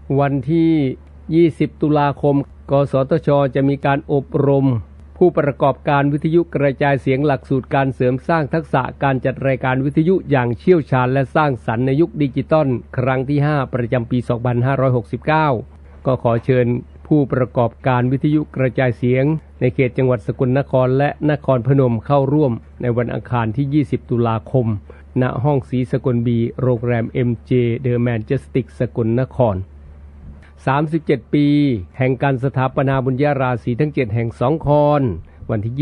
วันที่20ตุลาคมกสทช.จะมีการอบรมผู้ประกอบการวิทยุกระจายเสียงหลักสูตรการเสริมสร้างทักษะการจัดรายการวิทยุอย่างเชี่ยวชาญและสร้างสรรค์ในยุคดิจิตอลครั้งที่5ประจำปี 2569 ก็ขอเชิญผู้ประกอบการวิทยุกระจายเสียงในเขตจังหวัดสกลนครและนครพนมเข้าร่วมในวันอังคารที่20ตุลาคมณห้องศรีสกลบีโรงแรม MJ The Majestic สกลนคร37 ปีแห่งการสถาปนาบุญญาราศีทั้ง7แห่ง2คอนวันที่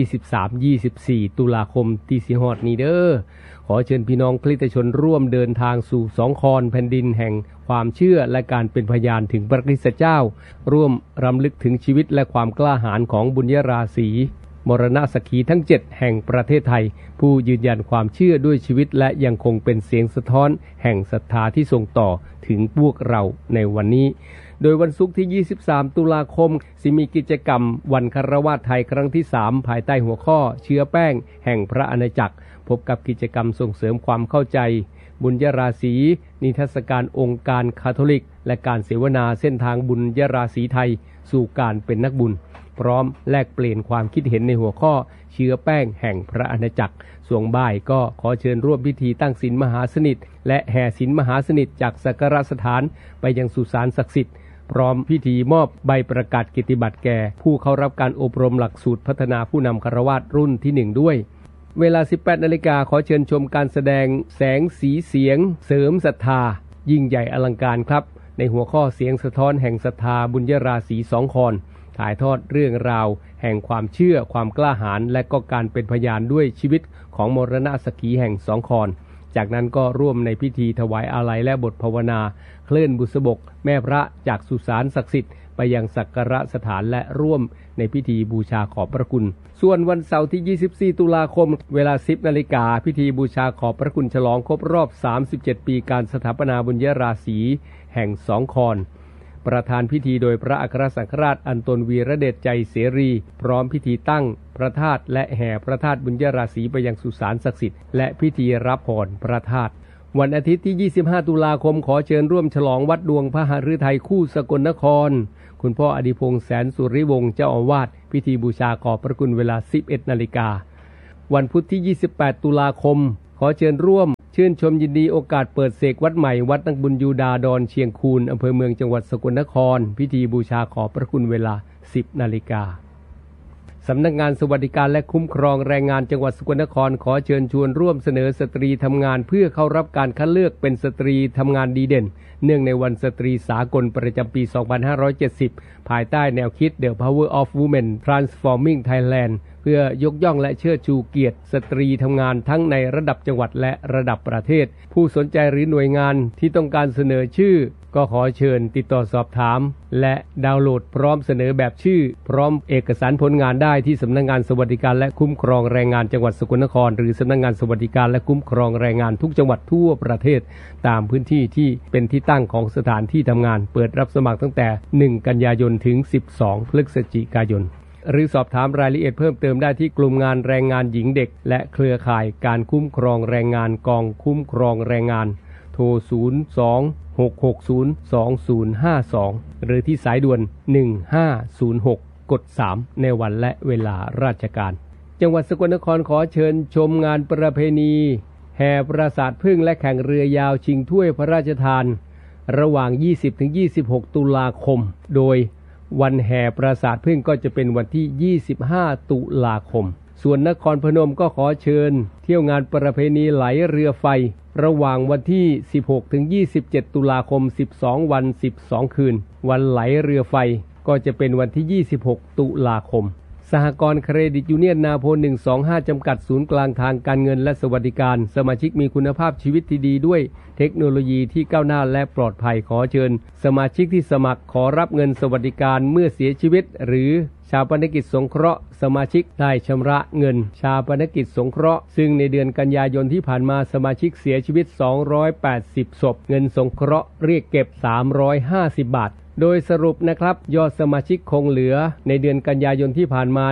23-24 ตุลาคมที่สิฮอดนี้เด้อขอเชิญพี่น้องคริสตชนร่วมเดินทางสู่2คอนแผ่นดินแห่งความเชื่อและการเป็นพยานถึงพระคริสตเจ้าร่วมรำลึกถึงชีวิตและความกล้าหาญของบุญญาราศีมรณสักขีทั้ง7แห่งประเทศไทยผู้ยืนยันความเชื่อด้วยชีวิตและยังคงเป็นเสียงสะท้อนแห่งศรัทธาที่ส่งต่อถึงพวกเราในวันนี้โดยวันศุกร์ที่23ตุลาคมสิมีกิจกรรมวันคฤหัสถ์ไทยครั้งที่3ภายใต้หัวข้อเชื้อแป้งแห่งพระอาณาจักรพบกับกิจกรรมส่งเสริมความเข้าใจบุญญาราศีนิทรรศการองค์การคาทอลิกและการเสวนาเส้นทางบุญญาราศีไทยสู่การเป็นนักบุญพร้อมแลกเปลี่ยนความคิดเห็นในหัวข้อเชื้อแป้งแห่งพระอาณาจักรส่วงบ่ายก็ขอเชิญร่วมพิธีตั้งศีลมหาสนิทและแห่ศีลมหาสนิทจากสักการสถานไปยังสุสานศักดิ์สิทธิ์พร้อมพิธีมอบใบประกาศกิตติบัตรแก่ผู้เข้ารับการอบรมหลักสูตรพัฒนาผู้นำฆราวาสรุ่นที่1ด้วยเวลา 18 นาฬิกาขอเชิญชมการแสดงแสงสีเสียงเสริมศรัทธายิ่งใหญ่อลังการครับในหัวข้อเสียงสะท้อนแห่งศรัทธาบุญญาราศี2คอนถ่ายทอดเรื่องราวแห่งความเชื่อความกล้าหาญและก็การเป็นพยานด้วยชีวิตของมรณสักขีแห่ง2คอนจากนั้นก็ร่วมในพิธีถวายอาลัยและบทภาวนาเคลื่อนบุษบกแม่พระจากสุสานศักดิ์สิทธิ์ไปยังสักการะสถานและร่วมในพิธีบูชาขอบพระคุณส่วนวันเสาร์ที่24ตุลาคมเวลา 10 นาฬิกาพิธีบูชาขอบพระคุณฉลองครบรอบ37ปีการสถาปนาบุญญาราศีแห่ง2คอนประธานพิธีโดยพระอัครสังฆราชอันตนวีระเดชใจเสรีพร้อมพิธีตั้งพระธาตุและแห่พระธาตุบุญญาราศีไปยังสุสานศักดิ์สิทธิ์และพิธีรับพรพระธาตุวันอาทิตย์ที่25ตุลาคมขอเชิญร่วมฉลองวัดดวงพระหฤทัยคู่สกลนครคุณพ่ออดิพงษ์แสนสุริวงศ์เจ้าอาวาสพิธีบูชาขอบพระคุณเวลา 11 นาฬิกาวันพุธที่28ตุลาคมขอเชิญร่วมชื่นชมยินดีโอกาสเปิดเสกวัดใหม่วัดนักบุญยูดาดอนเชียงคูนอำเภอเมืองจังหวัดสกลนครพิธีบูชาขอบพระคุณเวลา 10 นาฬิกาสำนักงานสวัสดิการและคุ้มครองแรงงานจังหวัดสกลนครขอเชิญชวนร่วมเสนอสตรีทำงานเพื่อเข้ารับการคัดเลือกเป็นสตรีทำงานดีเด่นเนื่องในวันสตรีสากลประจำปี 2570 ภายใต้แนวคิด The Power of Women Transforming Thailand เพื่อยกย่องและเชิดชูเกียรติสตรีทำงานทั้งในระดับจังหวัดและระดับประเทศผู้สนใจหรือหน่วยงานที่ต้องการเสนอชื่อก็ขอเชิญติดต่อสอบถามและดาวน์โหลดพร้อมเสนอแบบชื่อพร้อมเอกสารผลงานได้ที่สำนักงานสวัสดิการและคุ้มครองแรงงานจังหวัดสกลนครหรือสำนักงานสวัสดิการและคุ้มครองแรงงานทุกจังหวัดทั่วประเทศตามพื้นที่ที่เป็นที่ตั้งของสถานที่ทำงานเปิดรับสมัครตั้งแต่1กันยายนถึง12พฤศจิกายนหรือสอบถามรายละเอียดเพิ่มเติมได้ที่กลุ่มงานแรงงานหญิงเด็กและเครือข่ายการคุ้มครองแรงงานกองคุ้มครองแรงงานโทร02-660-2052หรือที่สายด่วน1506กด3ในวันและเวลาราชการจังหวัดสกลนครขอเชิญชมงานประเพณีแห่ปราสาทผึ้งและแข่งเรือยาวชิงถ้วยพระราชทานระหว่าง 20-26 ตุลาคมโดยวันแห่ปราสาทผึ้งก็จะเป็นวันที่25ตุลาคมส่วนนครพนมก็ขอเชิญเที่ยวงานประเพณีไหลเรือไฟระหว่างวันที่ 16-27 ตุลาคม12วัน12คืนวันไหลเรือไฟก็จะเป็นวันที่26ตุลาคมสหกรณ์เครดิตยูเนียนนาโพ125จำกัดศูนย์กลางทางการเงินและสวัสดิการสมาชิกมีคุณภาพชีวิตที่ดีด้วยเทคโนโลยีที่ก้าวหน้าและปลอดภัยขอเชิญสมาชิกที่สมัครขอรับเงินสวัสดิการเมื่อเสียชีวิตหรือชาปนกิจสงเคราะห์สมาชิกได้ชำระเงินชาปนกิจสงเคราะห์ซึ่งในเดือนกันยายนที่ผ่านมาสมาชิกเสียชีวิต280ศพเงินสงเคราะห์เรียกเก็บ350 บาทโดยสรุปนะครับยอดสมาชิกคงเหลือในเดือนกันยายนที่ผ่านมา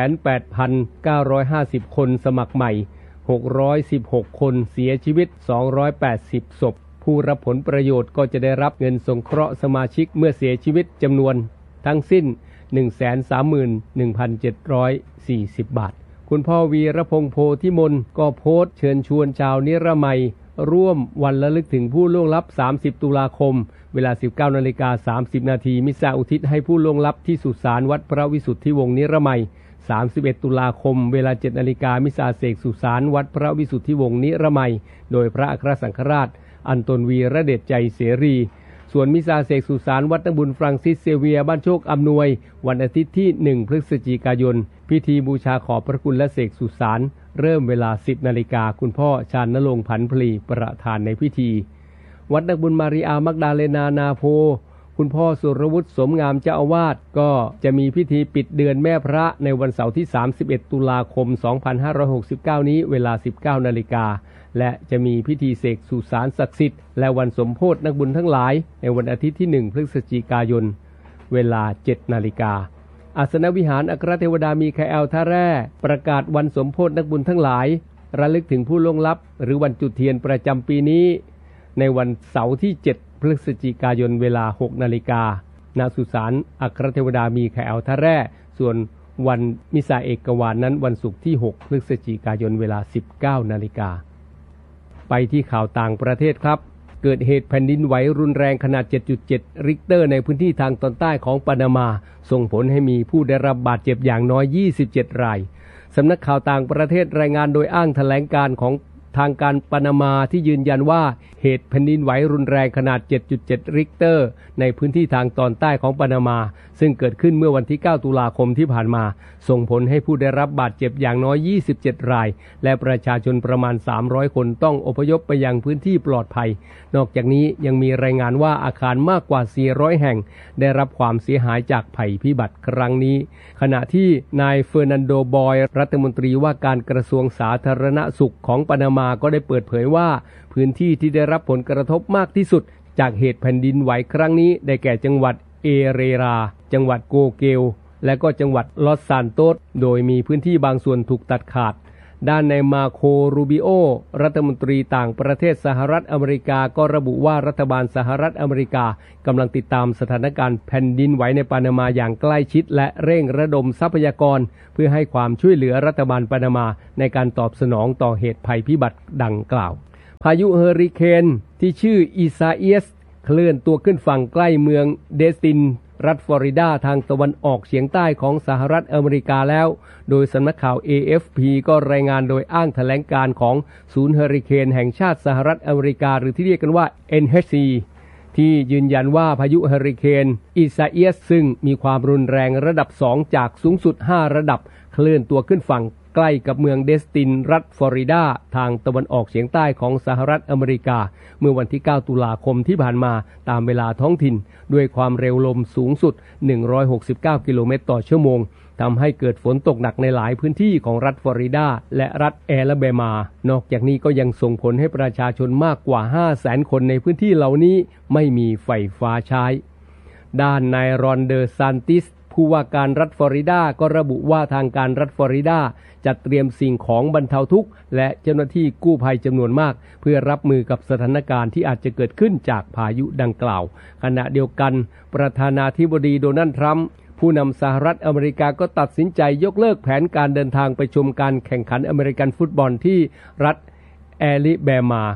18,950 คนสมัครใหม่616คนเสียชีวิต280ศพผู้ผู้รับผลประโยชน์ก็จะได้รับเงินสงเคราะห์สมาชิกเมื่อเสียชีวิตจำนวนทั้งสิ้น 131,740 บาทคุณพ่อวีรพงษ์โพธิมนก็โพสต์เชิญชวนชาวนิรมัยร่วมวันระลึกถึงผู้ล่วงลับ30ตุลาคมเวลา 19:30 น.มิสซาอุทิศให้ผู้ล่วงลับที่สุสานวัดพระวิสุทธิวงศ์นิรมัย31 ตุลาคมเวลา 7 นาฬิกามิสซาเสกสุสานวัดพระวิสุทธิวงศ์นิรมัยโดยพระอัครสังฆราชอันตนวีระเดชใจเสรีส่วนมิสซาเสกสุสานวัดนักบุญฟรังซิสเซเวียบ้านโชคอำนวยวันอาทิตย์ที่1พฤศจิกายนพิธีบูชาขอบพระคุณและเสกสุสานเริ่มเวลา 10 นาฬิกาคุณพ่อชาญณรงค์ผันพลีประธานในพิธีวัดนักบุญมาริอามักดาเลนานาโพคุณพ่อสุรวุฒิสมงามเจ้าอาวาสก็จะมีพิธีปิดเดือนแม่พระในวันเสาร์ที่31ตุลาคม2569นี้เวลา 19 นาฬิกาและจะมีพิธีเสกสุสานศักดิ์สิทธิ์และวันสมโภชนักบุญทั้งหลายในวันอาทิตย์ที่1พฤศจิกายนเวลา 7 นาฬิกาอาสนวิหารอัครเทวดามีคาเอลท่าแร่ประกาศวันสมโภชนักบุญทั้งหลายระลึกถึงผู้ล่วงลับหรือวันจุดเทียนประจำปีนี้ในวันเสาร์ที่7พฤศจิกายนเวลา 6 นาฬิกาณสุสานอัครเทวดามีคาเอลท่าแร่ส่วนวันมิซาเอกวานนั้นวันศุกร์ที่6พฤศจิกายนเวลา 19 นาฬิกาไปที่ข่าวต่างประเทศครับเกิดเหตุแผ่นดินไหวรุนแรงขนาด 7.7 ริกเตอร์ในพื้นที่ทางตอนใต้ของปานามาส่งผลให้มีผู้ได้รับบาดเจ็บอย่างน้อย27 รายสำนักข่าวต่างประเทศรายงานโดยอ้างแถลงการของทางการปานามาที่ยืนยันว่าเหตุแผ่นดินไหวรุนแรงขนาด 7.7 ริกเตอร์ในพื้นที่ทางตอนใต้ของปานามาซึ่งเกิดขึ้นเมื่อวันที่ 9 ตุลาคมที่ผ่านมาส่งผลให้ผู้ได้รับบาดเจ็บอย่างน้อย27 รายและประชาชนประมาณ300คนต้องอพยพไปยังพื้นที่ปลอดภัยนอกจากนี้ยังมีรายงานว่าอาคารมากกว่า400แห่งได้รับความเสียหายจากภัยพิบัติครั้งนี้ขณะที่นายเฟอร์นันโดบอยรัฐมนตรีว่าการกระทรวงสาธารณสุขของปานามาก็ได้เปิดเผยว่าพื้นที่ที่ได้รับผลกระทบมากที่สุดจากเหตุแผ่นดินไหวครั้งนี้ได้แก่จังหวัดเอเรราจังหวัดโกเกลและก็จังหวัดลอสซานโตสโดยมีพื้นที่บางส่วนถูกตัดขาดด้านในมาโครูบิโอรัฐมนตรีต่างประเทศสหรัฐอเมริกาก็ระบุว่ารัฐบาลสหรัฐอเมริกากำลังติดตามสถานการณ์แผ่นดินไหวในปานามาอย่างใกล้ชิดและเร่งระดมทรัพยากรเพื่อให้ความช่วยเหลือรัฐบาลปานามาในการตอบสนองต่อเหตุภัยพิบัติดังกล่าวพายุเฮอริเคนที่ชื่ออิซาเอียสเคลื่อนตัวขึ้นฝั่งใกล้เมืองเดสตินรัฐฟลอริดาทางตะวันออกเฉียงใต้ของสหรัฐอเมริกาแล้วโดยสำนักข่าว AFP ก็รายงานโดยอ้างแถลงการของศูนย์เฮอริเคนแห่งชาติสหรัฐอเมริกาหรือที่เรียกกันว่า NHC ที่ยืนยันว่าพายุเฮอริเคนอิซาเอียสซึ่งมีความรุนแรงระดับ2จากสูงสุด5ระดับเคลื่อนตัวขึ้นฝั่งใกล้กับเมืองเดสตินรัฐฟลอริดาทางตะวันออกเฉียงใต้ของสหรัฐอเมริกาเมื่อวันที่ 9 ตุลาคมที่ผ่านมาตามเวลาท้องถิ่นด้วยความเร็วลมสูงสุด169กิโลเมตรต่อชั่วโมงทำให้เกิดฝนตกหนักในหลายพื้นที่ของรัฐฟลอริดาและรัฐแอลาบามานอกจากนี้ก็ยังส่งผลให้ประชาชนมากกว่า 500,000 คนในพื้นที่เหล่านี้ไม่มีไฟฟ้าใช้ด้านนายรอนเดอซานติสผู้ว่าการรัฐฟลอริดาก็ระบุว่าทางการรัฐฟลอริดาจัดเตรียมสิ่งของบรรเทาทุกข์และเจ้าหน้าที่กู้ภัยจำนวนมากเพื่อรับมือกับสถานการณ์ที่อาจจะเกิดขึ้นจากพายุดังกล่าวขณะเดียวกันประธานาธิบดีโดนัลด์ทรัมป์ผู้นำสหรัฐอเมริกาก็ตัดสินใจยกเลิกแผนการเดินทางไปชมการแข่งขันอเมริกันฟุตบอลที่รัฐแอลิแบ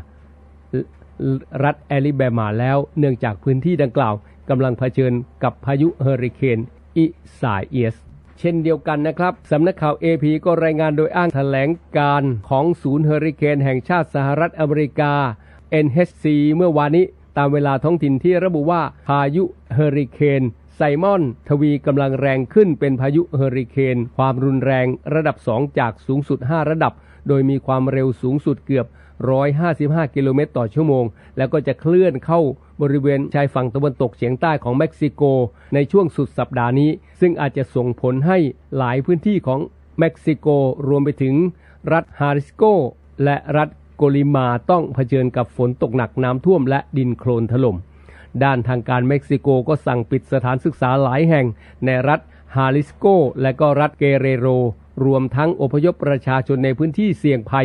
มาแล้วเนื่องจากพื้นที่ดังกล่าวกำลังเผชิญกับพายุเฮอริเคนอิซาเอียสเช่นเดียวกันนะครับสำนักข่าว AP ก็รายงานโดยอ้างแถลงการของศูนย์เฮอริเคนแห่งชาติสหรัฐอเมริกา NHC เมื่อวานนี้ตามเวลาท้องถิ่นที่ระบุว่าพายุเฮอริเคนไซมอนทวีกำลังแรงขึ้นเป็นพายุเฮอริเคนความรุนแรงระดับ2จากสูงสุด5ระดับโดยมีความเร็วสูงสุดเกือบ155กิโลเมตรต่อชั่วโมงแล้วก็จะเคลื่อนเข้าบริเวณชายฝั่งตะวันตกเฉียงใต้ของเม็กซิโกในช่วงสุดสัปดาห์นี้ซึ่งอาจจะส่งผลให้หลายพื้นที่ของเม็กซิโกรวมไปถึงรัฐฮาริสโกและรัฐโกลิมาต้องเผชิญกับฝนตกหนักน้ำท่วมและดินโคลนถล่มด้านทางการเม็กซิโกก็สั่งปิดสถานศึกษาหลายแห่งในรัฐฮาริสโกและก็รัฐเกเรโรรวมทั้งอพยพประชาชนในพื้นที่เสี่ยงภัย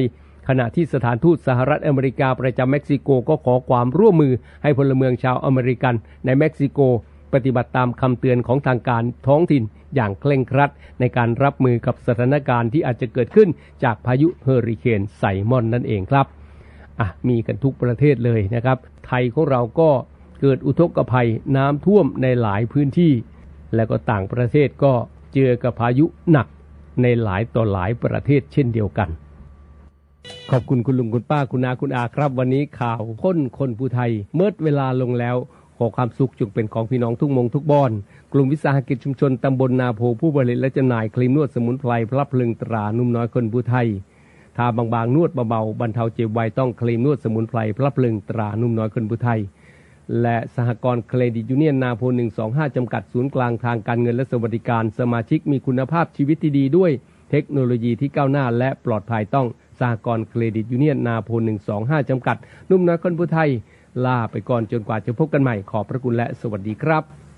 ขณะที่สถานทูตสหรัฐอเมริกาประจำเม็กซิโกก็ขอความร่วมมือให้พลเมืองชาวอเมริกันในเม็กซิโกปฏิบัติตามคำเตือนของทางการท้องถิ่นอย่างเคร่งครัดในการรับมือกับสถานการณ์ที่อาจจะเกิดขึ้นจากพายุเฮอริเคนไซมอนนั่นเองครับมีกันทุกประเทศเลยนะครับไทยของเราก็เกิดอุทกภัยน้ำท่วมในหลายพื้นที่และก็ต่างประเทศก็เจอกับพายุหนักในหลายต่อหลายประเทศเช่นเดียวกันขอบคุณคุณลุงคุณป้าคุณอาคุณอาครับวันนี้ข่าวค้นคนผู้ไทยเมื่อเวลาลงแล้วขอความสุขจงเป็นของพี่น้องทุกมงทุกบ้านกลุ่มวิสาหกิจชุมชนตำบลนาโพผู้ผลิตและจำหน่ายครีมนวดสมุนไพรพลับพลึงตรานุ่มน้อยคนผู้ไทยทาบางๆนวดเบาๆบรรเทาเจ็บไวต้องครีมนวดสมุนไพรพลับพลึงตรานุ่มน้อยคนผู้ไทยและสหกรณ์เครดิตยูเนียนนาโพ125จำกัดศูนย์กลางทางการเงินและสวัสดิการสมาชิกมีคุณภาพชีวิตที่ดีด้วยเทคโนโลยีที่ก้าวหน้าและปลอดภัยต้องสหกรณ์เครดิตยูเนียนนาโพ125จำกัดนุ่มน้อยคนผู้ไทยลาไปก่อนจนกว่าจะพบกันใหม่ขอบพระคุณและสวัสดีครับ